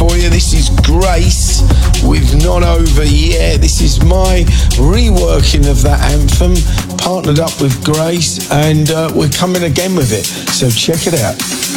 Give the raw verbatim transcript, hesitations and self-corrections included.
for you. This is Grace with Not Over Yet. This is my reworking of that anthem, partnered up with Grace, and uh, we're coming again with it. So check it out.